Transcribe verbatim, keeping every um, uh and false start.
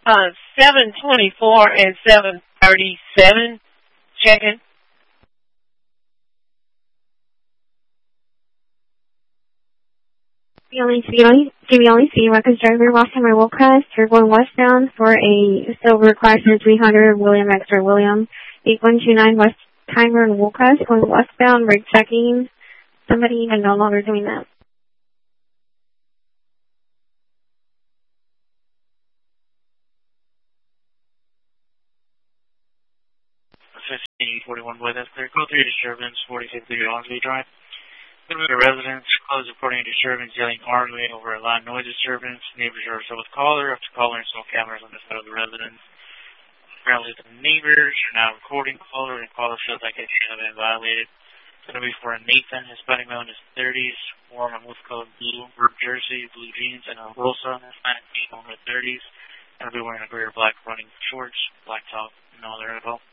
Uh, seven twenty-four and seven thirty-seven. Checking. C B L E C, Records driver, last time I will cross, you're going westbound for a silver Chrysler three hundred, William Extra William, eight one two nine West Timer and Woolcrest, going westbound, rig checking. Somebody even no longer doing that. fifteen forty-one with us. Clear code three disturbance, forty-six thirty Longview Drive. Going to the residence, close reporting a disturbance, yelling arguing over a loud noise disturbance. Neighbors are still with caller, after caller install cameras on the side of the residence. Apparently the neighbors are now recording caller, and caller feels like it's been violated. It's going to be for a Nathan, Hispanic male in his thirties, warm and with colored blue, work jersey, blue jeans, and a Rosa, Hispanic female in her thirties. Going to be wearing a gray or black running shorts, black top, and all their info.